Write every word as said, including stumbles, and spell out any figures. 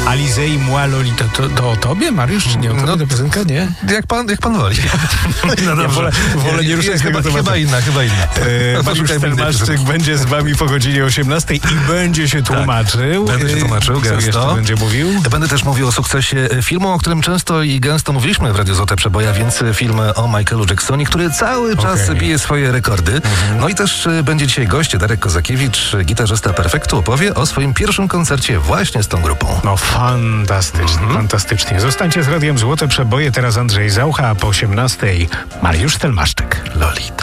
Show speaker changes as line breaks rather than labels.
Alizé i moi Lolita, to, to o tobie, Mariusz, czy nie o tobie
No,
ta piosenka, nie?
Jak pan, jak pan woli. No dobrze.
wolę- wolę nie ruszać z tego
chyba,
tematu.
chyba inna, chyba inna.
E, Mariusz
Poszukajmy innej
Stelmaszczyk
piosenki.
będzie z wami po godzinie osiemnastej i będzie się tłumaczył.
Będę się tłumaczył
E, co
gęsto.
jeszcze będzie mówił?
Będę też mówił o sukcesie filmu, o którym często i gęsto mówiliśmy w Radiu Złote Przeboje, więc film o Michaelu Jacksonie, który cały czas
Okej.
bije swoje rekordy. No i też y, będzie dzisiaj gość Darek Kozakiewicz, gitarzysta Perfektu, opowie o swoim pierwszym koncercie właśnie z tą grupą.
No fantastycznie, fantastycznie. Zostańcie z Radiem Złote Przeboje, teraz Andrzej Zaucha, a po osiemnastej Mariusz Stelmaszczyk.
Lolita.